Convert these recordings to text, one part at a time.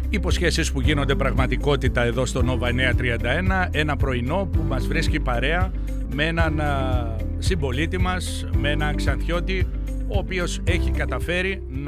Υποσχέσεις που γίνονται πραγματικότητα εδώ στο Nova 931, ένα πρωινό που μας βρίσκει παρέα με έναν συμπολίτη μας, με έναν Ξανθιώτη, ο οποίος έχει καταφέρει να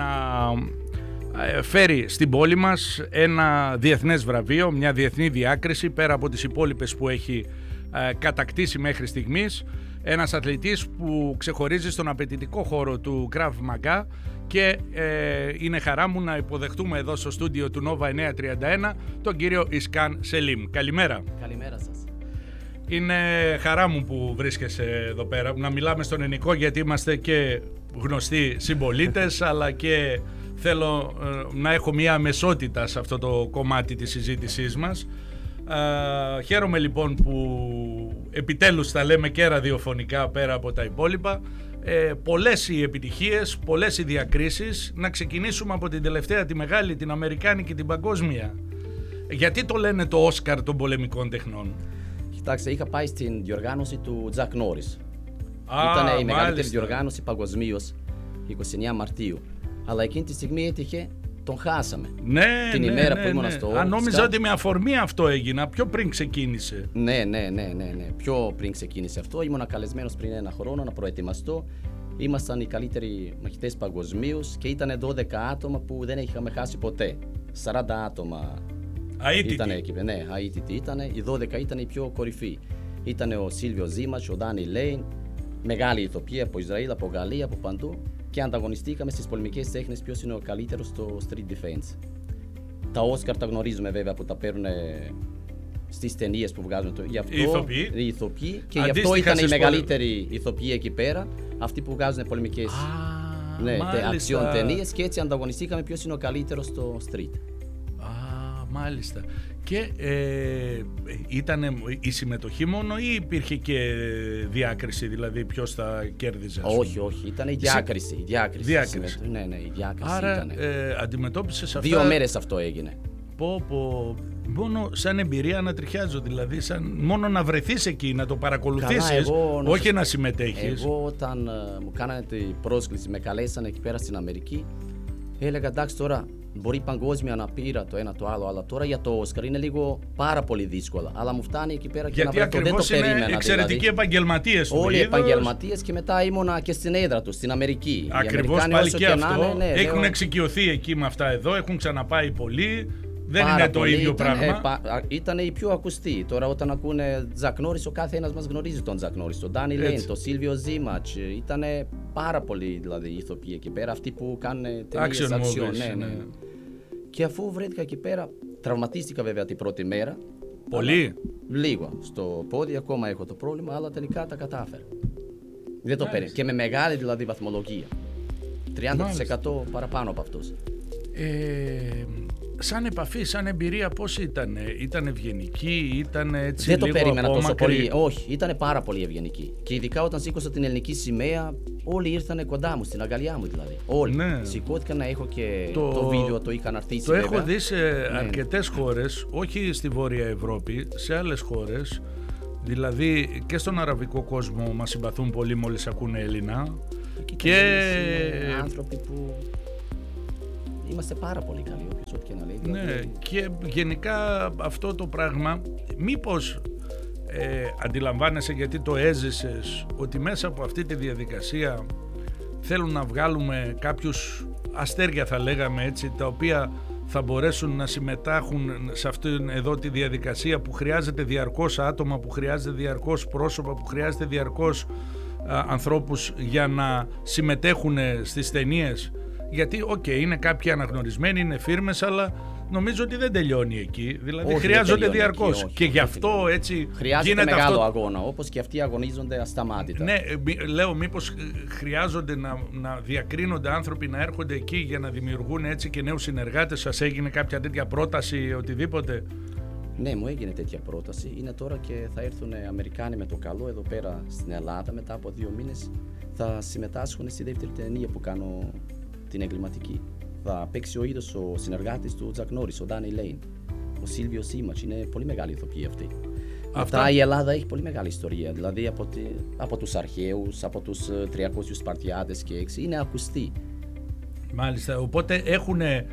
φέρει στην πόλη μας ένα διεθνές βραβείο, μια διεθνή διάκριση πέρα από τις υπόλοιπες που έχει κατακτήσει μέχρι στιγμής. Ένας αθλητής που ξεχωρίζει στον απαιτητικό χώρο του Krav Maga και είναι χαρά μου να υποδεχτούμε εδώ στο στούντιο του Nova 931 τον κύριο Ισκάν Σελίμ. Καλημέρα. Καλημέρα σας. Είναι χαρά μου που βρίσκεσαι εδώ πέρα, να μιλάμε στον ελληνικό γιατί είμαστε και γνωστοί συμπολίτες αλλά και θέλω να έχω μια αμεσότητα σε αυτό το κομμάτι της συζήτησής μας. Χαίρομαι λοιπόν που επιτέλους τα λέμε και ραδιοφωνικά πέρα από τα υπόλοιπα. Πολλές οι επιτυχίες, πολλές οι διακρίσεις. Να ξεκινήσουμε από την τελευταία, τη μεγάλη, την αμερικάνικη, την παγκόσμια. Γιατί το λένε το Όσκαρ των πολεμικών τεχνών? Κοιτάξτε, είχα πάει στην διοργάνωση του Τζακ Νόρις. Ήταν η μεγαλύτερη διοργάνωση παγκοσμίως, 29 Μαρτίου. Αλλά εκείνη τη στιγμή έτυχε, τον χάσαμε. Την ημέρα που ήμουν στο Όσκαρ. Νόμιζα ότι με αφορμή αυτό έγινα, πιο πριν ξεκίνησε. Ναι. Πιο πριν ξεκίνησε αυτό. Ήμουν καλεσμένος πριν ένα χρόνο να προετοιμαστώ. Ήμασταν οι καλύτεροι μαχητές παγκοσμίως και ήταν 12 άτομα που δεν είχαμε χάσει ποτέ. 40 άτομα ήταν εκεί. Ναι, αίτητοι ήταν. Οι 12 ήταν οι πιο κορυφοί. Ήταν ο Σίλβιο Ζήματς, ο Ντάνι Λέιν, μεγάλη ηθοποιοί από Ισραήλ, από Γαλλία, από παντού. Και ανταγωνιστήκαμε στις πολεμικές τέχνες ποιος είναι ο καλύτερος στο street defense. Τα Όσκαρ τα γνωρίζουμε βέβαια που τα παίρνουν στις ταινίες που βγάζουν. Οι ηθοποιοί. Και γι' αυτό ήταν οι μεγαλύτεροι ηθοποιοί εκεί πέρα, αυτοί που βγάζουν πολεμικές αξιών ταινίες, και έτσι ανταγωνιστήκαμε ποιος είναι ο καλύτερος στο street. Μάλιστα. Και ήταν η συμμετοχή μόνο ή υπήρχε και διάκριση, δηλαδή ποιος θα κέρδιζε? Όχι, ήταν η διάκριση. Η διάκριση. Ναι, η διάκριση. Άρα αντιμετώπισες αυτά. 2 μέρες αυτό έγινε. Μόνο σαν εμπειρία να τριχιάζω, δηλαδή μόνο να βρεθείς εκεί, να το παρακολουθήσεις, όχι να συμμετέχεις. Εγώ όταν μου κάνανε την πρόσκληση, με καλέσανε εκεί πέρα στην Αμερική, έλεγα εντάξει, τώρα μπορεί παγκόσμια να πήρα το ένα το άλλο, αλλά τώρα για το Όσκαρ είναι λίγο πάρα πολύ δύσκολο. Αλλά μου φτάνει εκεί πέρα και γιατί να βρεθώ, δεν το περίμενα. Γιατί ακριβώς είναι εξαιρετικοί επαγγελματίες. Όλοι επαγγελματίες, και μετά ήμουνα και στην έδρα τους, στην Αμερική. Ακριβώς, πάλι και αυτό. Έχουν εξοικειωθεί εκεί με αυτά εδώ, έχουν ξαναπάει πολλοί. Δεν είναι το ίδιο πράγμα. Ήταν οι πιο ακουστοί. Τώρα, όταν ακούνε Τζακ Νόρις, ο κάθε ένας μας γνωρίζει τον Τζακ Νόρις, τον Ντάνι Λέιν, τον Σίλβιο Ζήματς. Ήταν πάρα πολλοί δηλαδή ηθοποιοί εκεί πέρα, αυτοί που κάνουν ταινίες αξιών. Ναι. Και αφού βρέθηκα εκεί πέρα, τραυματίστηκα βέβαια την πρώτη μέρα. Πολύ. Λίγο στο πόδι, ακόμα έχω το πρόβλημα, αλλά τελικά τα κατάφερα. Δεν το πέρασε. Και με μεγάλη δηλαδή βαθμολογία. 30% παραπάνω από αυτούς. Σαν επαφή, σαν εμπειρία, πώς ήταν ευγενική, ήταν έτσι δεν λίγο το περίμενα τόσο απόμακρη? πολύ, όχι, ήταν πάρα πολύ ευγενική. Και ειδικά όταν σήκωσα την ελληνική σημαία, όλοι ήρθανε κοντά μου, στην αγκαλιά μου δηλαδή. Όλοι. Ναι. Σηκώθηκαν, να έχω και το βίντεο, το είχαν αρτήσει. Το βέβαια. Έχω δει σε αρκετές χώρες, όχι στη Βόρεια Ευρώπη, σε άλλες χώρες. Δηλαδή και στον αραβικό κόσμο μας συμπαθούν πολύ μόλις ακούνε Έλληνα. Και άνθρωποι που είμαστε πάρα πολύ καλοί, όποιος ό,τι και να λέει. Ναι, και γενικά αυτό το πράγμα, μήπως αντιλαμβάνεσαι, γιατί το έζησες, ότι μέσα από αυτή τη διαδικασία θέλουν να βγάλουμε κάποιους αστέρια, θα λέγαμε έτσι, τα οποία θα μπορέσουν να συμμετάχουν σε αυτήν εδώ τη διαδικασία που χρειάζεται διαρκώς άτομα, που χρειάζεται διαρκώς πρόσωπα, που χρειάζεται διαρκώς ανθρώπους για να συμμετέχουν στις ταινίες? Γιατί, είναι κάποιοι αναγνωρισμένοι, είναι φίρμες, αλλά νομίζω ότι δεν τελειώνει εκεί. Δηλαδή χρειάζονται διαρκώς. Και γι' αυτό έτσι χρειάζεται μεγάλο αγώνα, όπως και αυτοί αγωνίζονται ασταμάτητα. Ναι, λέω μήπως χρειάζονται να διακρίνονται άνθρωποι, να έρχονται εκεί για να δημιουργούν έτσι και νέους συνεργάτες. Σας έγινε κάποια τέτοια πρόταση, οτιδήποτε? Ναι, μου έγινε τέτοια πρόταση. Είναι τώρα και θα έρθουν Αμερικάνοι με το καλό εδώ πέρα στην Ελλάδα μετά από 2 μήνες. Θα συμμετάσχουν στη δεύτερη ταινία που κάνω, την εγκληματική. Θα παίξει ο ίδιος ο συνεργάτης του Τζακ Νόρις, ο Ντάνι Λέιν. Ο Σίλβιο Ζήματς, είναι πολύ μεγάλη ηθοποιοί αυτοί. Αυτά η Ελλάδα έχει πολύ μεγάλη ιστορία. Δηλαδή από τους αρχαίους, από τους 300 Σπαρτιάδες και έξι, είναι ακουστοί. Μάλιστα, οπότε έχουν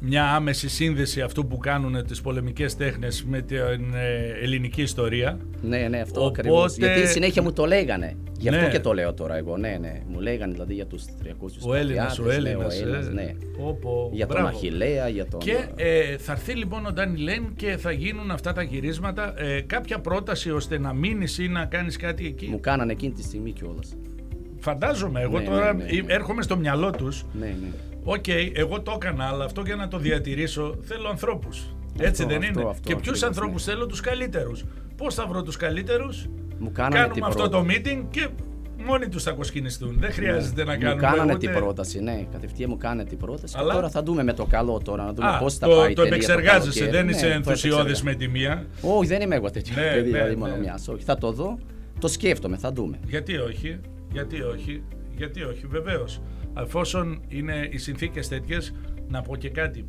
μια άμεση σύνδεση αυτού που κάνουν τις πολεμικές τέχνες με την ελληνική ιστορία. Ναι, αυτό ακριβώς. Γιατί συνέχεια μου το λέγανε. Γι' αυτό και το λέω τώρα εγώ. Ναι. Μου λέγανε δηλαδή για τους 300 ο Έλληνας, ναι. Για μπράβο. τον Αχιλλέα, για τον... Και θα έρθει λοιπόν ο Ντάνι Λέιν και θα γίνουν αυτά τα γυρίσματα. Κάποια πρόταση ώστε να μείνεις ή να κάνεις κάτι εκεί? Μου κάνανε εκείνη τη στιγμή κιόλας. Φαντάζομαι, εγώ τώρα έρχομαι στο μυαλό τους. Ναι. Οκ, εγώ το έκανα, αλλά αυτό για να το διατηρήσω θέλω ανθρώπους. Έτσι δεν είναι? Και ποιους ανθρώπους θέλω? Τους καλύτερους. Πώς θα βρω τους καλύτερους? Κάνουμε αυτό το meeting και μόνοι τους θα κοσκινιστούν. Δεν χρειάζεται να κάνουμε. Μου κάνανε την πρόταση, ναι. Κατευθείαν μου κάνανε την πρόταση. Αλλά... Τώρα θα δούμε με το καλό τώρα, να δούμε πώς θα πάει. Το επεξεργάζεσαι, δεν είσαι ενθουσιώδης με τη μία. Όχι, δεν είμαι εγώ τέτοιο παιδί, δηλαδή μόνο μιας. Όχι, θα το δω, το σκέφτομαι, θα δούμε. Γιατί όχι, βεβαίως. Εφόσον είναι οι συνθήκες τέτοιες, να πω και κάτι.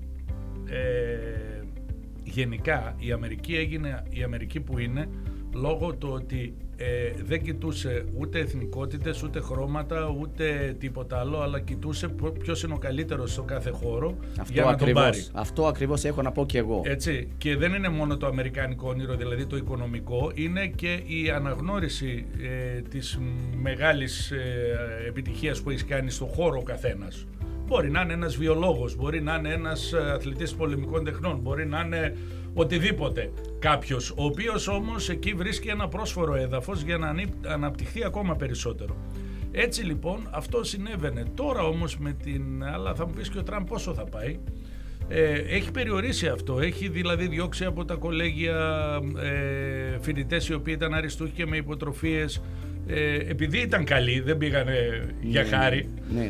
Γενικά η Αμερική έγινε η Αμερική που είναι λόγω του ότι δεν κοιτούσε ούτε εθνικότητες, ούτε χρώματα, ούτε τίποτα άλλο, αλλά κοιτούσε ποιος είναι ο καλύτερος στο κάθε χώρο για να τον πάρει. Αυτό ακριβώς έχω να πω και εγώ. Έτσι, και δεν είναι μόνο το αμερικάνικο όνειρο, δηλαδή το οικονομικό, είναι και η αναγνώριση της μεγάλης επιτυχίας που έχει κάνει στον χώρο ο καθένας. Μπορεί να είναι ένας βιολόγος, μπορεί να είναι ένας αθλητής πολεμικών τεχνών, μπορεί να είναι οτιδήποτε κάποιος, ο οποίος όμως εκεί βρίσκει ένα πρόσφορο έδαφος για να αναπτυχθεί ακόμα περισσότερο. Έτσι λοιπόν αυτό συνέβαινε. Τώρα όμως με την... αλλά θα μου πεις και ο Τραμπ πόσο θα πάει. Έχει περιορίσει αυτό, έχει δηλαδή διώξει από τα κολέγια φοιτητές οι οποίοι ήταν αριστούχοι και με υποτροφίες, επειδή ήταν καλοί, δεν πήγανε για χάρη. Ναι.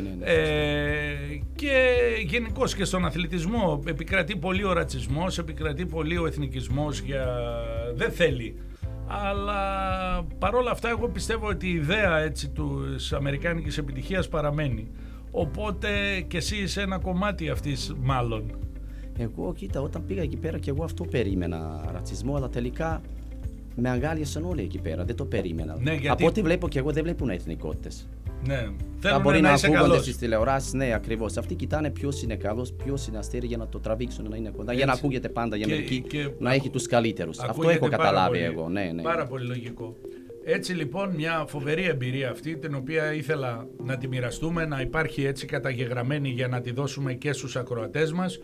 Και γενικώς και στον αθλητισμό επικρατεί πολύ ο ρατσισμός, επικρατεί πολύ ο εθνικισμός, δεν θέλει. Αλλά παρόλα αυτά εγώ πιστεύω ότι η ιδέα έτσι της αμερικάνικης επιτυχίας παραμένει. Οπότε και εσύ είσαι ένα κομμάτι αυτής μάλλον. Εγώ κοίτα, όταν πήγα εκεί πέρα και εγώ αυτό περίμενα, ρατσισμό, αλλά τελικά με αγκάλιασαν όλοι εκεί πέρα, δεν το περίμενα. Ναι, γιατί... Από ό,τι βλέπω και εγώ δεν βλέπουν εθνικότητες. Ναι, θα μπορεί να ακούγονται στις τηλεοράσεις, ναι, ακριβώς. Αυτοί κοιτάνε ποιος είναι καλός, ποιος είναι αστέρι για να το τραβήξουν να είναι κοντά. Έτσι. Για να ακούγεται πάντα η Αμερική, να έχει τους καλύτερους. Αυτό έχω καταλάβει εγώ. Ναι. Πάρα πολύ λογικό. Έτσι λοιπόν μια φοβερή εμπειρία αυτή, την οποία ήθελα να τη μοιραστούμε, να υπάρχει έτσι καταγεγραμμένη για να τη δώσουμε και στους ακροατές μας.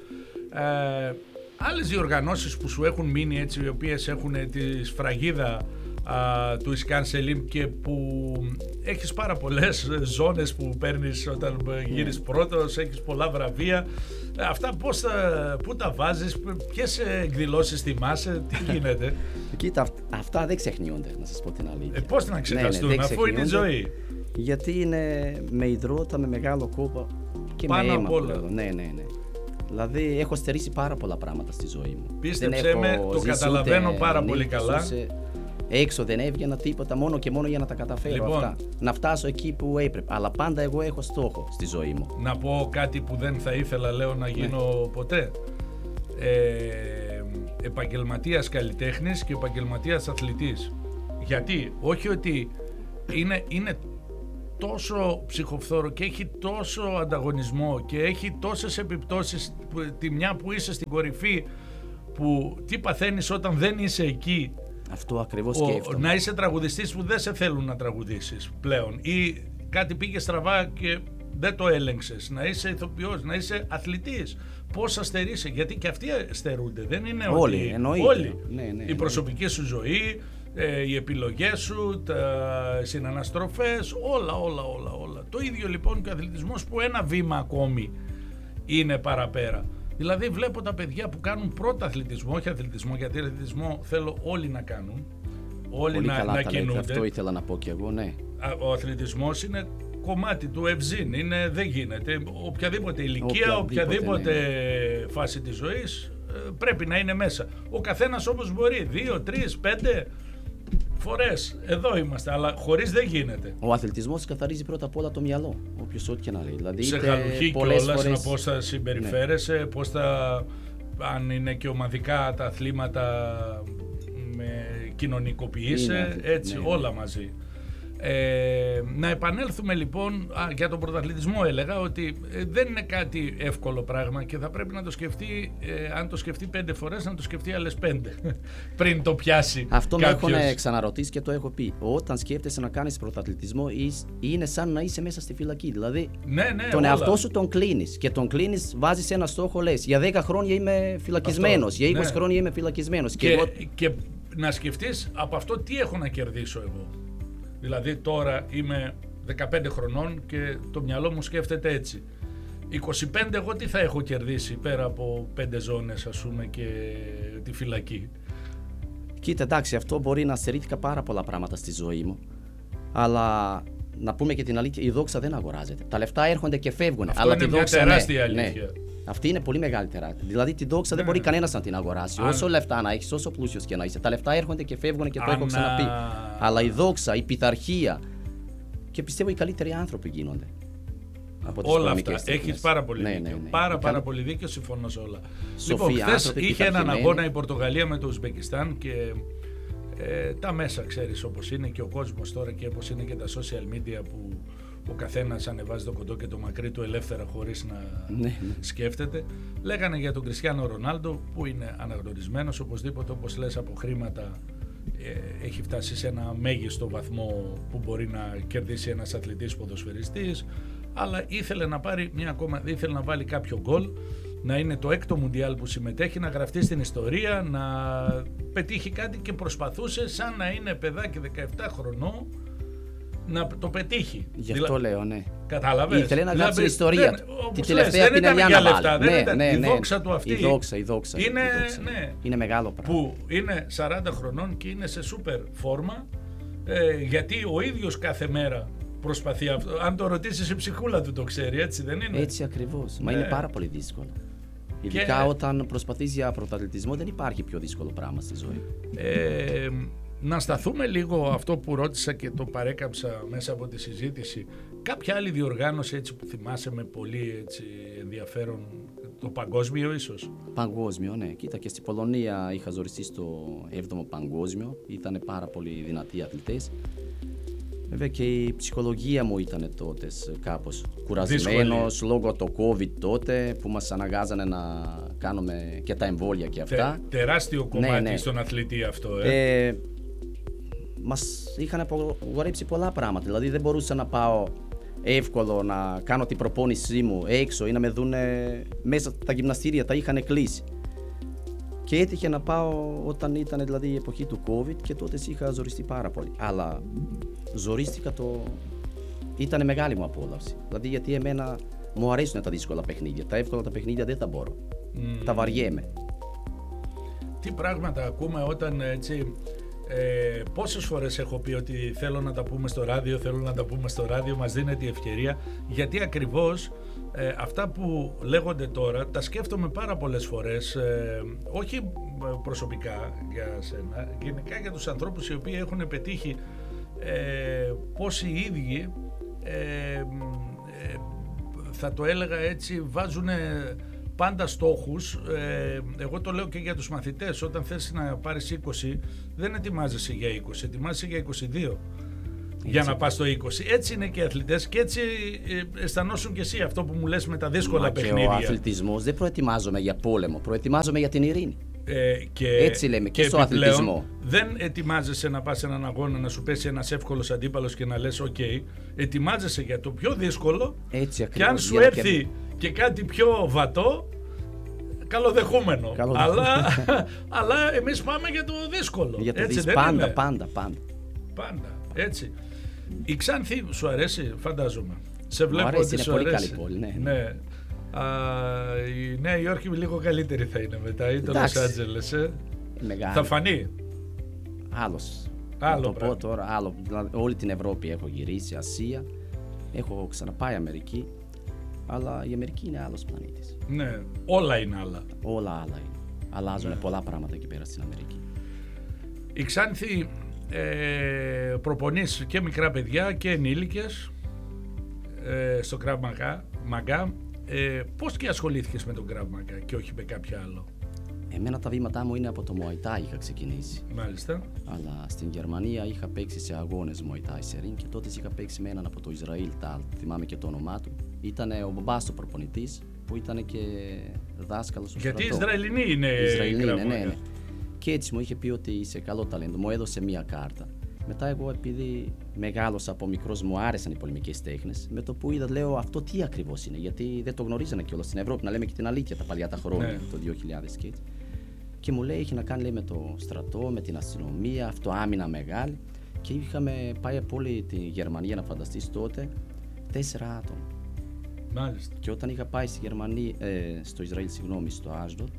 Άλλες διοργανώσεις που σου έχουν μείνει έτσι, οι οποίες έχουν τη σφραγίδα του Ισκάν Σελίμ και που έχεις πάρα πολλές ζώνες που παίρνεις όταν γύρεις πρώτος, έχεις πολλά βραβεία. Αυτά πού τα βάζεις, ποιες εκδηλώσεις θυμάσαι, τι γίνεται? Κοίτα, αυτά δεν ξεχνιούνται, να σας πω την αλήθεια. Πώς να ξεχαστούν, αφού είναι η ζωή? Γιατί είναι με υδρότα, με μεγάλο κόπο και πάνω με αίμα. Απ' όλα. Ναι. Δηλαδή έχω στερήσει πάρα πολλά πράγματα στη ζωή μου. Πίστεψέ με, το καταλαβαίνω πάρα πολύ καλά. Έξω δεν έβγαινα τίποτα, μόνο και μόνο για να τα καταφέρω λοιπόν, αυτά. Να φτάσω εκεί που έπρεπε. Αλλά πάντα εγώ έχω στόχο στη ζωή μου. Να πω κάτι που δεν θα ήθελα, λέω, να γίνω ποτέ. Επαγγελματίας καλλιτέχνης και επαγγελματίας αθλητής. Γιατί? Όχι ότι είναι τόσο ψυχοφθόρο και έχει τόσο ανταγωνισμό και έχει τόσες επιπτώσεις, τη μια που είσαι στην κορυφή, που τι παθαίνεις όταν δεν είσαι εκεί. Αυτό ακριβώς σκέφτομαι. Να είσαι τραγουδιστής που δεν σε θέλουν να τραγουδήσεις πλέον, ή κάτι πήγε στραβά και δεν το έλεγξες, να είσαι ηθοποιός, να είσαι αθλητής. Πώς αστερείσαι, γιατί και αυτοί αστερούνται, δεν είναι όλοι. Όλοι. Ναι, Η προσωπική σου ζωή, οι επιλογές σου, τα συναναστροφές, όλα. Το ίδιο λοιπόν και ο αθλητισμός, που ένα βήμα ακόμη είναι παραπέρα. Δηλαδή βλέπω τα παιδιά που κάνουν πρώτα αθλητισμό, όχι αθλητισμό, γιατί αθλητισμό θέλω όλοι να κάνουν, όλοι πολύ να κινούνται. Αυτό ήθελα να πω και εγώ, ναι. Ο αθλητισμός είναι κομμάτι του ευζήν, δεν γίνεται. Οποιαδήποτε ηλικία, οποιαδήποτε φάση της ζωής πρέπει να είναι μέσα. Ο καθένας όπως μπορεί, 2, 3, 5 φορές. Εδώ είμαστε, αλλά χωρίς δεν γίνεται. Ο αθλητισμός καθαρίζει πρώτα απ' όλα το μυαλό, όποιος ό,τι και να λέει. Δηλαδή, σε χαλουχεί κιόλας να πώς θα συμπεριφέρεσαι, ναι. Πώς θα, αν είναι και ομαδικά τα αθλήματα, με κοινωνικοποιείσαι, έτσι, ναι. Όλα μαζί. Να επανέλθουμε λοιπόν, για τον πρωταθλητισμό έλεγα ότι δεν είναι κάτι εύκολο πράγμα και θα πρέπει να το σκεφτεί, αν το σκεφτεί 5 φορές, να το σκεφτεί άλλες 5 πριν το πιάσει. Αυτό κάποιος. με έχουν ξαναρωτήσει και το έχω πει. Όταν σκέφτεσαι να κάνεις πρωταθλητισμό, είναι σαν να είσαι μέσα στη φυλακή. Δηλαδή, τον εαυτό σου τον κλείνεις και τον κλείνεις, βάζεις ένα στόχο, λες για 10 χρόνια είμαι φυλακισμένος, για 20 χρόνια είμαι φυλακισμένος. Και να σκεφτείς από αυτό τι έχω να κερδίσω εγώ. Δηλαδή τώρα είμαι 15 χρονών και το μυαλό μου σκέφτεται έτσι. 25 εγώ τι θα έχω κερδίσει πέρα από 5 ζώνες ας πούμε και τη φυλακή. Κοίτα, εντάξει, αυτό μπορεί να στερήθηκα πάρα πολλά πράγματα στη ζωή μου. Αλλά να πούμε και την αλήθεια, η δόξα δεν αγοράζεται. Τα λεφτά έρχονται και φεύγουν. Αυτό αλλά είναι τη μια δόξα, τεράστια ναι, αλήθεια. ναι. Αυτή είναι πολύ μεγάλη τεράστια. Δηλαδή τη δόξα δεν μπορεί κανένας να την αγοράσει. Όσο λεφτά να έχεις, όσο πλούσιος και να είσαι, τα λεφτά έρχονται και φεύγουν και το έχω ξαναπεί. Αλλά η δόξα, η πειθαρχία και πιστεύω οι καλύτεροι άνθρωποι γίνονται. Όλα αυτά. Έχεις πάρα πολύ δίκιο. Πάρα πολύ δίκιο, συμφωνώ σε όλα. Λοιπόν, χθες είχε έναν αγώνα η Πορτογαλία με το Ουσμπεκιστάν και τα μέσα, ξέρεις όπως είναι και ο κόσμος τώρα και όπως είναι και τα social media που ο καθένας ανεβάζει το κοντό και το μακρύ του ελεύθερα χωρίς να σκέφτεται. Λέγανε για τον Κριστιάνο Ρονάλντο που είναι αναγνωρισμένος οπωσδήποτε, όπως λες, από χρήματα έχει φτάσει σε ένα μέγιστο βαθμό που μπορεί να κερδίσει ένας αθλητής ποδοσφαιριστής, αλλά ήθελε να πάρει ήθελε να βάλει κάποιο γκολ, να είναι το 6ο Μουντιάλ που συμμετέχει, να γραφτεί στην ιστορία, να πετύχει κάτι και προσπαθούσε σαν να είναι παιδάκι 17 χρονών να το πετύχει. Γι' αυτό λέω, ναι. Κατάλαβες. Ήθελε να γράψει την ιστορία. Την τελευταία πινελιά να βάλει. Η δόξα του αυτή. Η δόξα. Είναι μεγάλο πράγμα. Που είναι 40 χρονών και είναι σε σούπερ φόρμα, γιατί ο ίδιος κάθε μέρα προσπαθεί αυτό. Αν το ρωτήσεις η ψυχούλα του το ξέρει, έτσι δεν είναι? Έτσι ακριβώς. Μα είναι πάρα πολύ δύσκολο. Ειδικά όταν προσπαθείς για πρωταθλητισμό, δεν υπάρχει πιο δύσκολο πράγμα στη ζωή. Να σταθούμε λίγο αυτό που ρώτησα και το παρέκαψα μέσα από τη συζήτηση. Κάποια άλλη διοργάνωση έτσι που θυμάσαι με πολύ έτσι ενδιαφέρον, το παγκόσμιο ίσως? Παγκόσμιο, ναι. Κοίτα, και στην Πολωνία είχα ζοριστεί στο 7ο παγκόσμιο. Ήταν πάρα πολύ δυνατοί αθλητές. Βέβαια και η ψυχολογία μου ήταν τότε κάπως κουρασμένος λόγω το COVID τότε που μας αναγκάζανε να κάνουμε και τα εμβόλια και αυτά. Τεράστιο κομμάτι στον αθλητή αυτό. Μας είχαν απογορέψει πολλά πράγματα, δηλαδή δεν μπορούσα να πάω εύκολο να κάνω την προπόνησή μου έξω ή να με δουν μέσα τα γυμναστήρια, τα είχαν κλείσει. Και έτυχε να πάω όταν ήταν δηλαδή η εποχή του COVID και τότε είχα ζοριστεί πάρα πολύ. Αλλά ζορίστηκα ήταν μεγάλη μου απόλαυση. Δηλαδή γιατί εμένα μου αρέσουν τα δύσκολα παιχνίδια. Τα εύκολα τα παιχνίδια δεν τα μπορώ. Τα βαριέμαι. Τι πράγματα ακούμε όταν έτσι... πόσες φορές έχω πει ότι θέλω να τα πούμε στο ράδιο, μας δίνεται η ευκαιρία, γιατί ακριβώς αυτά που λέγονται τώρα τα σκέφτομαι πάρα πολλές φορές, όχι προσωπικά για σένα, γενικά για τους ανθρώπους οι οποίοι έχουν πετύχει, πώς οι ίδιοι θα το έλεγα έτσι βάζουν πάντα στόχους. Εγώ το λέω και για τους μαθητές, όταν θες να πάρεις 20 δεν ετοιμάζεσαι για 20, ετοιμάζεσαι για 22 για να πας στο 20. Έτσι είναι και οι αθλητές και έτσι αισθανόσουν και εσύ αυτό που μου λες με τα δύσκολα παιχνίδια. Και ο αθλητισμός δεν προετοιμάζομαι για πόλεμο, προετοιμάζομαι για την ειρήνη. Και έτσι λέμε και στο αθλητισμό. Δεν ετοιμάζεσαι να πας σε έναν αγώνα να σου πέσει ένας εύκολος αντίπαλος και να λες OK, ετοιμάζεσαι για το πιο δύσκολο. Έτσι ακριβώς, και αν σου έρθει και κάτι πιο βατό, καλοδεχούμενο. Αλλά εμείς πάμε για το δύσκολο. Για το έτσι, πάντα. Έτσι. Η Ξάνθη σου αρέσει, φαντάζομαι? Σε βλέπω αρέσει, ότι είναι σου πολύ αρέσει. καλή πόλη, Ναι. Η Νέα Υόρκη λίγο καλύτερη θα είναι μετά ή το Λος Άντζελες. Θα φανεί. Άλλο το πω τώρα, άλλο. Δηλαδή, όλη την Ευρώπη έχω γυρίσει, Ασία, έχω ξαναπάει Αμερική, αλλά η Αμερική είναι άλλος πλανήτης. Ναι, όλα είναι άλλα. Όλα άλλα είναι. Αλλάζουν πολλά πράγματα εκεί πέρα στην Αμερική. Η Ξάνθη προπονείς και μικρά παιδιά και ενήλικες στο Krav Maga. Πώς και ασχολήθηκες με τον Krav Maga και όχι με κάποιο άλλο? Εμένα τα βήματά μου είναι από το Muay Thai είχα ξεκινήσει. Μάλιστα. Αλλά στην Γερμανία είχα παίξει σε αγώνες Muay Thai σε ring και τότε είχα παίξει με έναν από το Ισραήλ, θυμάμαι και το όνομά του. Ήταν ο μπαμπάς του προπονητής που ήταν και δάσκαλος στο στρατό. Γιατί Ισραηλινοί είναι. Ναι. Και έτσι μου είχε πει ότι είσαι καλό ταλέντο, μου έδωσε μία κάρτα. Μετά εγώ, επειδή μεγάλωσα από μικρός, μου άρεσαν οι πολεμικές τέχνες. Με το που είδα, λέω αυτό τι ακριβώς είναι, γιατί δεν το γνωρίζανε κιόλας στην Ευρώπη, να λέμε και την αλήθεια τα παλιά τα χρόνια, το 2000 και έτσι. Και μου λέει, έχει να κάνει λέει, με το στρατό, με την αστυνομία, αυτοάμυνα μεγάλη. Και είχαμε πάει από όλη τη Γερμανία, να φανταστείς τότε, 4 άτομα. Μάλιστα. Και όταν είχα πάει στη Γερμανία, στο Ισραήλ, στο Άσδοτ,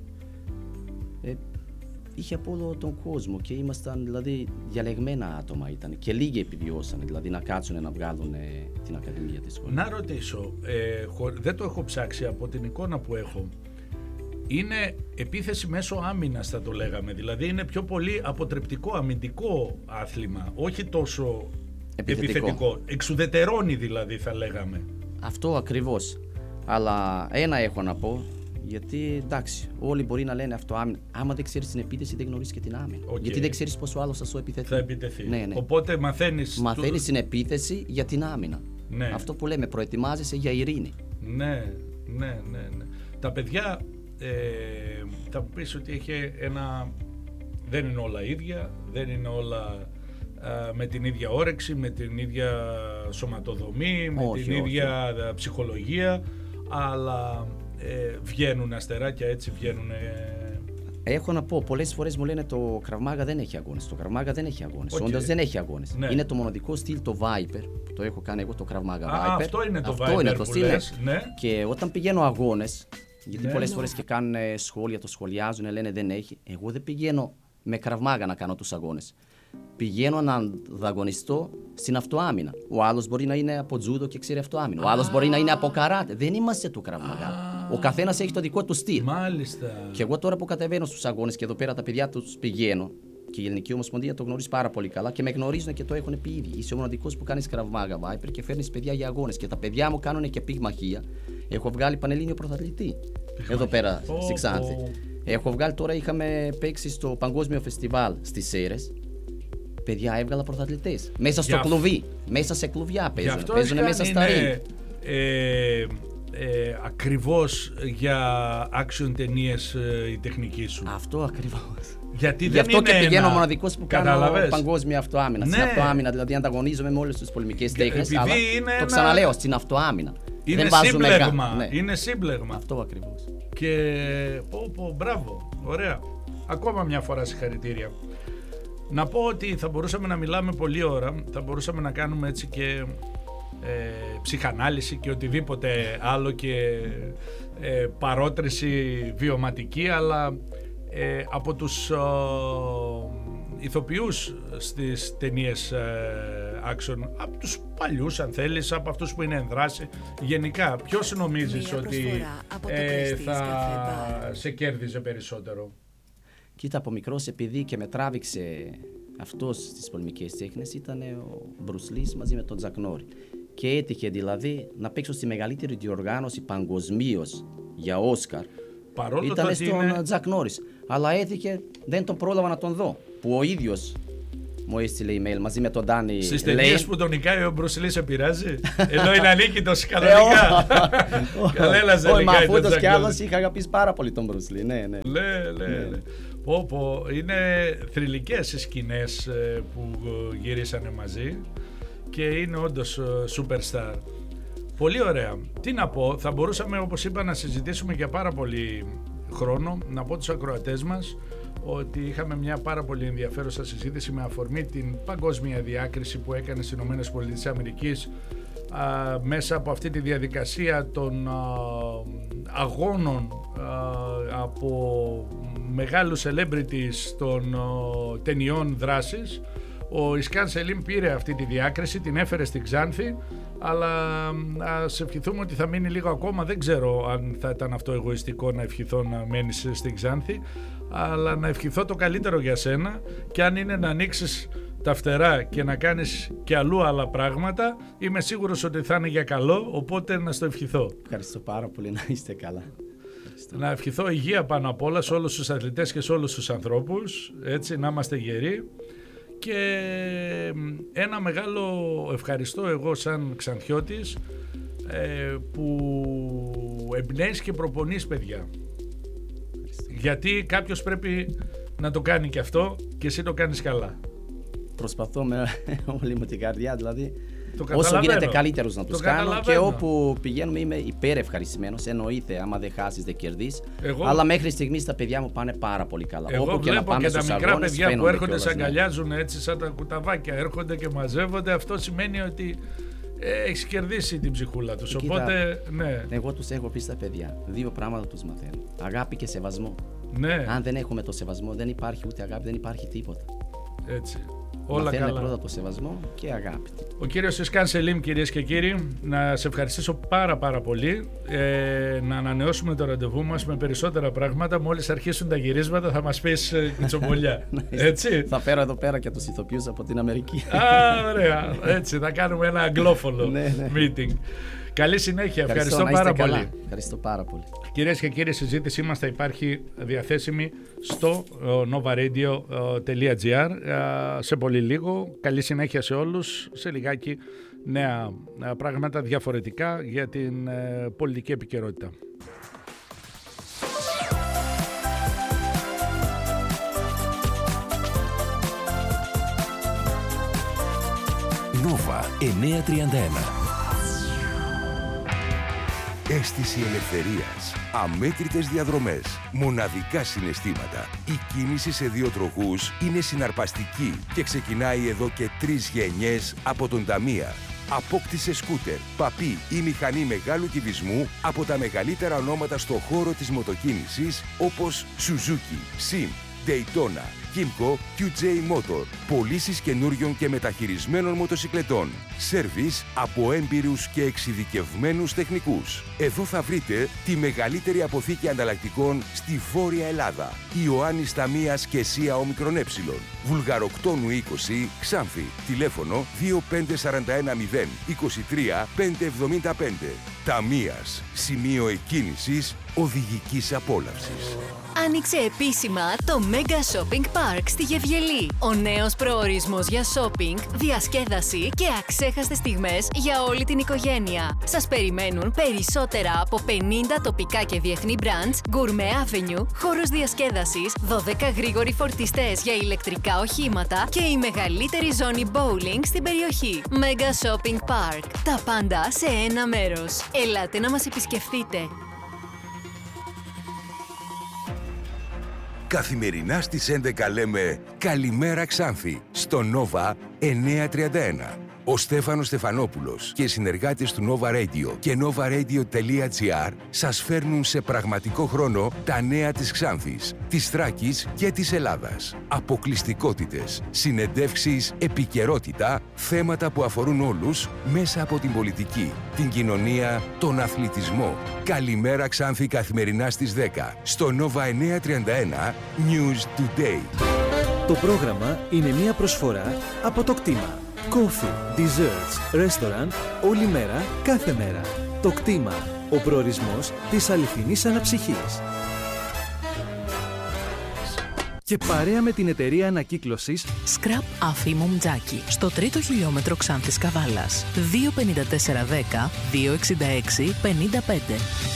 είχε από όλο τον κόσμο και ήμασταν δηλαδή διαλεγμένα άτομα ήταν και λίγοι επιβιώσαν, δηλαδή να κάτσουν να βγάλουν την Ακαδημία της σχολής. Να ρωτήσω, δεν το έχω ψάξει από την εικόνα που έχω. Είναι επίθεση μέσω άμυνας θα το λέγαμε, δηλαδή είναι πιο πολύ αποτρεπτικό, αμυντικό άθλημα, όχι τόσο επιθετικό. Εξουδετερώνει δηλαδή θα λέγαμε. Αυτό ακριβώς, αλλά ένα έχω να πω. Γιατί εντάξει, όλοι μπορεί να λένε αυτό άμυνα. Άμα δεν ξέρεις την επίθεση, δεν γνωρίζεις και την άμυνα. Γιατί δεν ξέρεις πόσο άλλος θα σου επιτεθεί. Θα επιτεθεί. Ναι. Οπότε μαθαίνεις την επίθεση για την άμυνα. Ναι. Αυτό που λέμε, προετοιμάζεσαι για ειρήνη. Ναι. Τα παιδιά θα μου πεις ότι έχει δεν είναι όλα ίδια, δεν είναι όλα με την ίδια όρεξη, με την ίδια σωματοδομή, με την ίδια ψυχολογία, αλλά βγαίνουν αστεράκια, έτσι βγαίνουν. Έχω να πω, πολλές φορές μου λένε το Krav Maga δεν έχει αγώνες. Το Krav Maga δεν έχει αγώνες. Όντως δεν έχει αγώνες. Ναι. Είναι το μοναδικό στυλ το Viper, που το έχω κάνει εγώ το Krav Maga Viper. Αυτό είναι το Viper είναι το που στυλ. λες, ναι. Και όταν πηγαίνω αγώνες, γιατί πολλές φορές και κάνουν σχόλια, το σχολιάζουν, λένε δεν έχει. Εγώ δεν πηγαίνω με Krav Maga να κάνω τους αγώνες. Πηγαίνω να ανταγωνιστώ στην αυτοάμυνα. Ο άλλος μπορεί να είναι από τζούντο και ξέρει αυτοάμυνα. Ο άλλος μπορεί να είναι από καράτε. Δεν είμαστε του Krav Maga. Ο καθένας έχει το δικό του στυλ. Μάλιστα. Και εγώ τώρα που κατεβαίνω στους αγώνες και εδώ πέρα τα παιδιά τους πηγαίνω, και η Ελληνική Ομοσπονδία το γνωρίζει πάρα πολύ καλά και με γνωρίζουν και το έχουν πει ήδη. Είσαι ο μοναδικός που κάνεις Krav Maga Viper και φέρνεις παιδιά για αγώνες. Και τα παιδιά μου κάνουν και πυγμαχία. Έχω βγάλει πανελλήνιο πρωταθλητή εδώ πέρα στη Ξάνθη. Έχω βγάλει τώρα, είχαμε παίξει στο Παγκόσμιο Φεστιβάλ στις Σέρρες. Παιδιά έβγαλα πρωταθλητές. Μέσα στο κλουβί. Μέσα σε κλουβιά παίζουν. Παίζουν μέσα στα ring. Ακριβώς για action ταινίες η τεχνική σου. Αυτό ακριβώς. Γι' αυτό και πηγαίνω μοναδικός που κάνω παγκόσμια αυτοάμυνα. Ναι. Στην αυτοάμυνα, δηλαδή ανταγωνίζομαι με όλες τις πολεμικές τέχνες. Αλλά το ξαναλέω, στην αυτοάμυνα. Είναι σύμπλεγμα. Ναι. Είναι σύμπλεγμα. Αυτό ακριβώς. Και μπράβο, ωραία. Ακόμα μια φορά συγχαρητήρια. Να πω ότι θα μπορούσαμε να μιλάμε πολλή ώρα, θα μπορούσαμε να κάνουμε έτσι και ψυχανάλυση και οτιδήποτε άλλο και παρότριση βιωματική, αλλά από τους ηθοποιούς στις ταινίες action, από τους παλιούς αν θέλεις, από αυτούς που είναι εν δράση, γενικά ποιος νομίζεις ότι θα σε κέρδιζε περισσότερο? Κοίτα, από μικρός επειδή και με τράβηξε αυτός στις πολεμικές τέχνες ήταν ο Bruce Lee μαζί με τον Chuck Norris. Και έτυχε δηλαδή να παίξω στη μεγαλύτερη διοργάνωση παγκοσμίως για Όσκαρ. Παρόλο ήταν το στον Chuck Norris. Αλλά έτυχε, δεν τον πρόλαβα να τον δω. Που ο ίδιος μου έστειλε email μαζί με τον Ντάνι. Στις ταινίες που τον νικάει ο Bruce Lee σε πειράζει? Ενώ είναι ανίκητος κανονικά. Κανένας δεν νικάει τον Chuck Norris. Μα αφού κι άλλος είχα αγαπήσει πάρα πολύ τον Bruce Lee. Ναι. Είναι θρυλικές οι σκηνές που γυρίσανε μαζί και είναι όντως superstar. Πολύ ωραία. Τι να πω, θα μπορούσαμε όπως είπα να συζητήσουμε για πάρα πολύ χρόνο. Να πω τους ακροατές μας ότι είχαμε μια πάρα πολύ ενδιαφέρουσα συζήτηση με αφορμή την παγκόσμια διάκριση που έκανε στις ΗΠΑ μέσα από αυτή τη διαδικασία των αγώνων από μεγάλους celebrities των ταινιών δράσης. Ο Ισκάν Σελίμ πήρε αυτή τη διάκριση, την έφερε στην Ξάνθη, αλλά ας ευχηθούμε ότι θα μείνει λίγο ακόμα. Δεν ξέρω αν θα ήταν αυτό εγωιστικό να ευχηθώ να μένεις στην Ξάνθη, αλλά να ευχηθώ το καλύτερο για σένα, και αν είναι να ανοίξεις τα φτερά και να κάνεις και αλλού άλλα πράγματα, είμαι σίγουρος ότι θα είναι για καλό, οπότε να στο ευχηθώ. Ευχαριστώ πάρα πολύ, να είστε καλά. Να ευχηθώ υγεία πάνω απ' όλα σε όλους τους αθλητές και σε όλους τους ανθρώπους, έτσι, να είμαστε γεροί. Και ένα μεγάλο ευχαριστώ εγώ σαν Ξανθιώτης που εμπνέεις και προπονείς παιδιά. Γιατί κάποιος πρέπει να το κάνει και αυτό και εσύ το κάνεις καλά. Προσπαθώ με όλη μου την καρδιά, δηλαδή όσο γίνεται καλύτερος να τους κάνω, και όπου πηγαίνουμε είμαι υπερευχαριστημένος. Εννοείται, άμα δεν χάσεις δεν κερδίσεις. Αλλά μέχρι στιγμής τα παιδιά μου πάνε πάρα πολύ καλά. Εγώ όπου και να πάμε και τα μικρά αγώνες, παιδιά που έρχονται σε αγκαλιάζουν έτσι σαν τα κουταβάκια, έρχονται και μαζεύονται. Αυτό σημαίνει ότι έχεις κερδίσει την ψυχούλα τους. Οπότε, ναι. Εγώ τους έχω πει στα παιδιά, δύο πράγματα τους μαθαίνω: αγάπη και σεβασμό. Ναι. Αν δεν έχουμε το σεβασμό, δεν υπάρχει ούτε αγάπη, δεν υπάρχει τίποτα. Έτσι. Όλα μαθαίνουμε καλά. Πρώτα το σεβασμό και αγάπη. Ο κύριος Ισκάν Σελίμ, κυρίες και κύριοι, να σε ευχαριστήσω πάρα πολύ. Να ανανεώσουμε το ραντεβού μας με περισσότερα πράγματα. Μόλις αρχίσουν τα γυρίσματα θα μας πεις κουτσομπολιά. Έτσι. Θα φέρω εδώ πέρα και τους ηθοποιούς από την Αμερική. Ωραία. Έτσι, θα κάνουμε ένα αγγλόφωνο meeting. Καλή συνέχεια. Ευχαριστώ πάρα πολύ. Ευχαριστώ πάρα πολύ. Κυρίες και κύριοι, η συζήτησή μας θα υπάρχει διαθέσιμη στο novaradio.gr σε πολύ λίγο. Καλή συνέχεια σε όλους. Σε λιγάκι νέα πράγματα διαφορετικά για την πολιτική επικαιρότητα. Nova 931. Αίσθηση ελευθερίας, αμέτρητες διαδρομές, μοναδικά συναισθήματα. Η κίνηση σε δύο τροχούς είναι συναρπαστική και ξεκινάει εδώ και 3 γενιές από τον Ταμία. Απόκτησε σκούτερ, παπί ή μηχανή μεγάλου κυβισμού από τα μεγαλύτερα ονόματα στο χώρο της μοτοκίνησης όπως Suzuki, Sim, Daytona, Kymco, QJ Motor. Πωλήσεις καινούριων και μεταχειρισμένων μοτοσικλετών. Σέρβις από έμπειρους και εξειδικευμένους τεχνικούς. Εδώ θα βρείτε τη μεγαλύτερη αποθήκη ανταλλακτικών στη Βόρεια Ελλάδα. Ιωάννης Ταμίας και ΣΥΑ ΟΜΕ. Βουλγαροκτόνου 20, Ξάνθη. Τηλέφωνο 25410 23 575. Ταμίας. Σημείο εκκίνησης οδηγικής απόλαυσης. Άνοιξε επίσημα το Mega Shopping Park στη Γευγελή. Ο νέος προορισμός για shopping, διασκέδαση και αξέχαστες στιγμές για όλη την οικογένεια. Σας περιμένουν περισσότερα από 50 τοπικά και διεθνή brands, Gourmet Avenue, χώρος διασκέδασης, 12 γρήγοροι φορτιστές για ηλεκτρικά οχήματα και η μεγαλύτερη ζώνη bowling στην περιοχή. Mega Shopping Park. Τα πάντα σε ένα μέρος. Ελάτε να μας επισκεφτείτε. Καθημερινά στις 11 λέμε «Καλημέρα Ξάνθη» στο Nova 931. Ο Στέφανος Στεφανόπουλος και οι συνεργάτες του Nova Radio και novaradio.gr σας φέρνουν σε πραγματικό χρόνο τα νέα της Ξάνθης, της Θράκης και της Ελλάδας. Αποκλειστικότητες, συνεντεύξεις, επικαιρότητα, θέματα που αφορούν όλους μέσα από την πολιτική, την κοινωνία, τον αθλητισμό. Καλημέρα Ξάνθη καθημερινά στις 10 στο Nova 931 News Today. Το πρόγραμμα είναι μια προσφορά από το κτήμα. Coffee, desserts, restaurant, όλη μέρα, κάθε μέρα. Το κτήμα, ο προορισμός της αληθινής αναψυχής. Και παρέα με την εταιρεία ανακύκλωσης Scrap Αφήμου Μτζάκη, στο 3ο χιλιόμετρο Ξάνθης Καβάλας, 25410 266 55.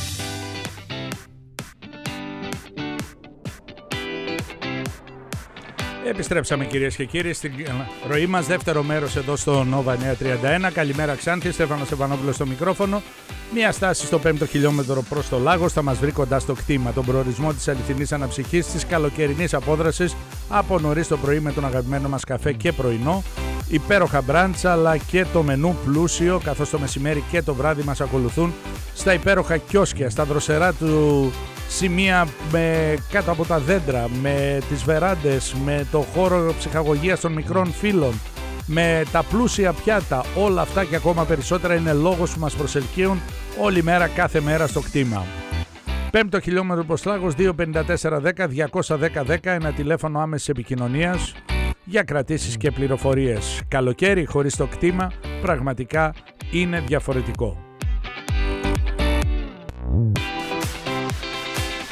Επιστρέψαμε κυρίες και κύριοι στην ροή μας, δεύτερο μέρος εδώ στο Nova 931. Καλημέρα Ξάνθη, Στέφανος Στεφανόπουλος στο μικρόφωνο. Μια στάση στο 5ο χιλιόμετρο προς το Λάγος θα μας βρει κοντά στο κτήμα. Τον προορισμό της αληθινής αναψυχής, της καλοκαιρινής απόδρασης από νωρίς το πρωί με τον αγαπημένο μας καφέ και πρωινό. Υπέροχα μπραντς αλλά και το μενού πλούσιο, καθώς το μεσημέρι και το βράδυ μας ακολουθούν στα υπέροχα κιόσκια, στα δροσερά του σημεία κάτω από τα δέντρα, με τις βεράντες, με το χώρο ψυχαγωγίας των μικρών φίλων, με τα πλούσια πιάτα. Όλα αυτά και ακόμα περισσότερα είναι λόγος που μας προσελκύουν όλη μέρα, κάθε μέρα στο κτήμα. 5ο χιλιόμετρο προς Λάγος, 25410 210 10, ένα τηλέφωνο άμεσης επικοινωνίας για κρατήσεις και πληροφορίες. Καλοκαίρι χωρίς το κτήμα πραγματικά είναι διαφορετικό.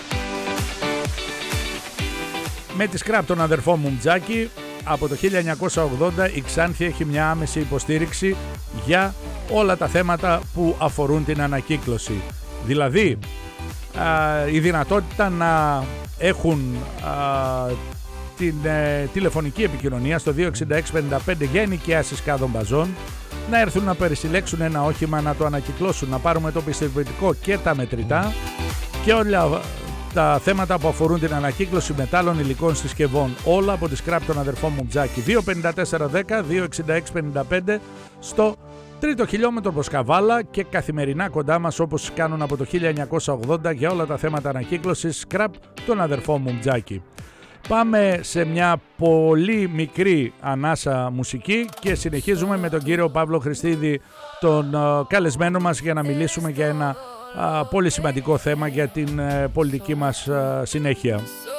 Με τη Scrap, τον αδερφό μου Μουτζάκη, από το 1980 η Ξάνθη έχει μια άμεση υποστήριξη για όλα τα θέματα που αφορούν την ανακύκλωση. Δηλαδή η δυνατότητα να έχουν την τηλεφωνική επικοινωνία στο 26655 για ενοικιάσεις κάδων μπαζών, να έρθουν να περισυλλέξουν ένα όχημα, να το ανακυκλώσουν, να πάρουμε το πιστοποιητικό και τα μετρητά και όλα τα θέματα που αφορούν την ανακύκλωση μετάλλων, υλικών, συσκευών, όλα από τη Scrap, τον αδερφό μου Μουτζάκη. 25410-26655 στο 3ο χιλιόμετρο προς Καβάλα και καθημερινά κοντά μας όπως κάνουν από το 1980 για όλα τα θέματα ανακύκλωσης. Scrap, τον αδερφό μου Μουτζάκη. Πάμε σε μια πολύ μικρή ανάσα μουσική και συνεχίζουμε με τον κύριο Παύλο Χριστίδη, τον καλεσμένο μας, για να μιλήσουμε για ένα πολύ σημαντικό θέμα για την πολιτική μας συνέχεια.